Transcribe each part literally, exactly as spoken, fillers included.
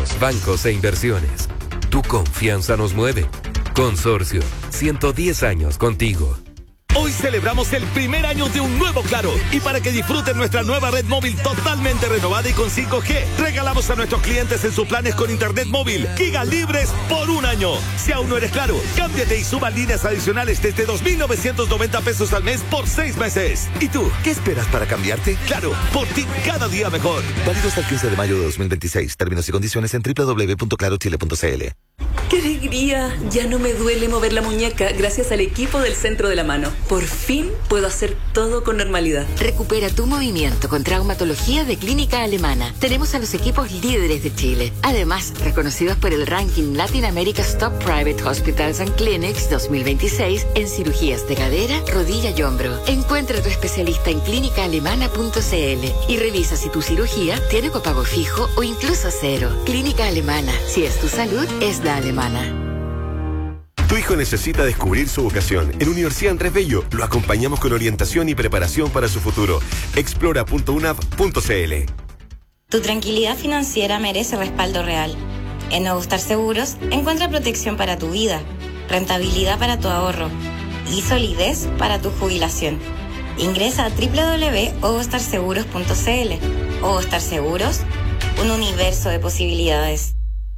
créditos, bancos e inversiones. Tu confianza nos mueve. Consorcio, ciento diez años contigo. Hoy celebramos el primer año de un nuevo Claro. Y para que disfruten nuestra nueva red móvil totalmente renovada y con cinco G, regalamos a nuestros clientes en sus planes con internet móvil gigas libres por un año. Si aún no eres Claro, cámbiate y suba líneas adicionales desde dos mil novecientos noventa pesos al mes por seis meses. ¿Y tú, qué esperas para cambiarte? Claro, por ti cada día mejor. Válido hasta el quince de mayo de dos mil veintiséis. Términos y condiciones en doble u doble u doble u punto claro chile punto c l. ¡Qué alegría! Ya no me duele mover la muñeca gracias al equipo del Centro de la Mano. Por fin puedo hacer todo con normalidad. Recupera tu movimiento con traumatología de Clínica Alemana. Tenemos a los equipos líderes de Chile. Además, reconocidos por el ranking Latin America's Top Private Hospitals and Clinics dos mil veintiséis en cirugías de cadera, rodilla y hombro. Encuentra a tu especialista en clínica alemana punto c l y revisa si tu cirugía tiene copago fijo o incluso cero. Clínica Alemana. Si es tu salud, es la alemana. Tu hijo necesita descubrir su vocación. En Universidad Andrés Bello lo acompañamos con orientación y preparación para su futuro. explora punto u n a v punto c l. Tu tranquilidad financiera merece respaldo real. En Nuevo Star Seguros encuentra protección para tu vida, rentabilidad para tu ahorro y solidez para tu jubilación. Ingresa a doble u doble u doble u punto ovostar seguros punto c l. Ovostar Seguros, un universo de posibilidades.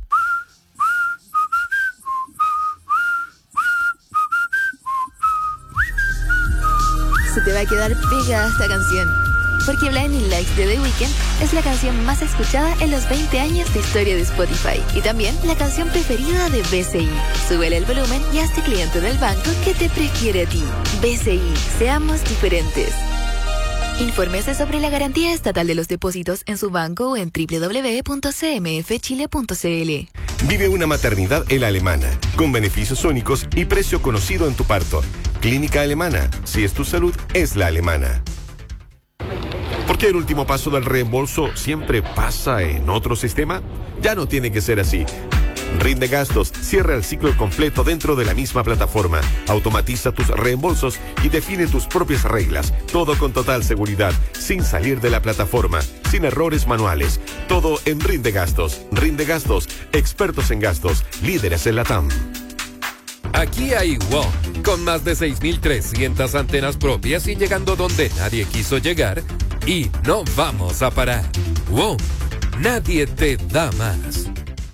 Se te va a quedar pegada esta canción, porque Blinding Lights de The Weeknd es la canción más escuchada en los veinte años de historia de Spotify y también la canción preferida de B C I. Súbele el volumen y hazte cliente del banco que te prefiere a ti. B C I, seamos diferentes. Infórmese sobre la garantía estatal de los depósitos en su banco o en doble u doble u doble u punto c m f chile punto c l. Vive una maternidad en la Alemana, con beneficios únicos y precio conocido en tu parto. Clínica Alemana. Si es tu salud, es la alemana. ¿Por qué el último paso del reembolso siempre pasa en otro sistema? Ya no tiene que ser así. Rinde Gastos cierra el ciclo completo dentro de la misma plataforma. Automatiza tus reembolsos y define tus propias reglas. Todo con total seguridad, sin salir de la plataforma, sin errores manuales. Todo en Rinde Gastos. Rinde Gastos, expertos en gastos, líderes en la T A M. Aquí hay WOM, con más de seis mil trescientas antenas propias y llegando donde nadie quiso llegar. Y no vamos a parar. WOM, nadie te da más.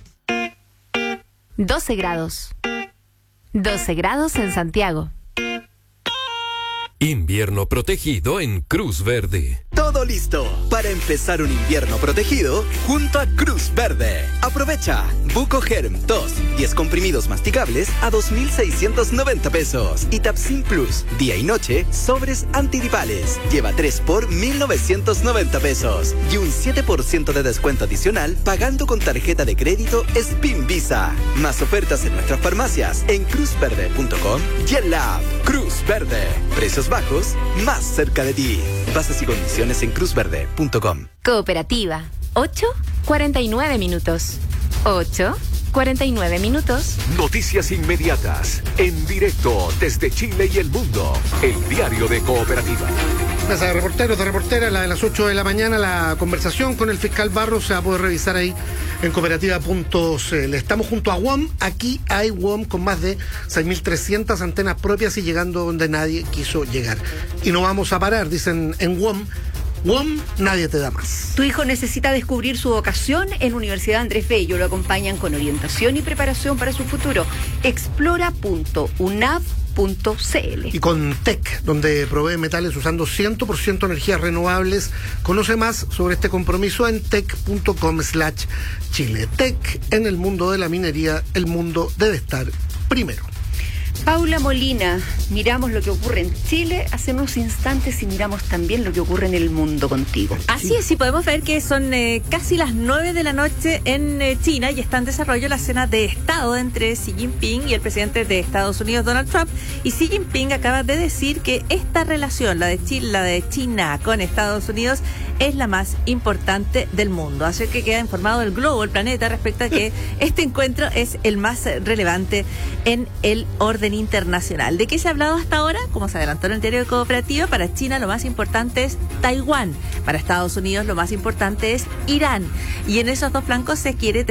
doce grados. doce grados en Santiago. Invierno protegido en Cruz Verde. Todo listo para empezar un invierno protegido junto a Cruz Verde. Aprovecha Bucogerm dos, diez comprimidos masticables a dos mil seiscientos noventa pesos. Y Tapsin Plus, día y noche, sobres antigripales. Lleva tres por mil novecientos noventa pesos. Y un siete por ciento de descuento adicional pagando con tarjeta de crédito Spin Visa. Más ofertas en nuestras farmacias en cruz verde punto com y en la app Cruz Verde. Precios bajos, más cerca de ti. Bases y condiciones en cruz verde punto com. Cooperativa. ocho, cuarenta y nueve minutos. ocho, cuarenta y nueve minutos. Noticias inmediatas, en directo desde Chile y el mundo. El diario de Cooperativa. Mesa de reporteros, de reportera, la de las ocho de la mañana, la conversación con el fiscal Barros se va a poder revisar ahí en cooperativa punto c l. Estamos junto a WOM, aquí hay WOM con más de seis mil trescientas antenas propias y llegando donde nadie quiso llegar. Y no vamos a parar, dicen en WOM. WOM, nadie te da más. Tu hijo necesita descubrir su vocación en Universidad Andrés Bello. Lo acompañan con orientación y preparación para su futuro. explora punto u n a v punto c l. Y con T E C, donde provee metales usando cien por ciento energías renovables. Conoce más sobre este compromiso en tec punto com slash chile. T E C, en el mundo de la minería, el mundo debe estar primero. Paula Molina, miramos lo que ocurre en Chile hace unos instantes y miramos también lo que ocurre en el mundo contigo. Así es, y podemos ver que son eh, casi las nueve de la noche en eh, China y está en desarrollo la cena de Estado entre Xi Jinping y el presidente de Estados Unidos, Donald Trump. Y Xi Jinping acaba de decir que esta relación, la de Chile, la de China con Estados Unidos, es la más importante del mundo. Así que queda informado el globo, el planeta, respecto a que este encuentro es el más relevante en el orden internacional. ¿De qué se ha hablado hasta ahora? Como se adelantó en el diario de Cooperativa, para China lo más importante es Taiwán, para Estados Unidos lo más importante es Irán, y en esos dos flancos se quiere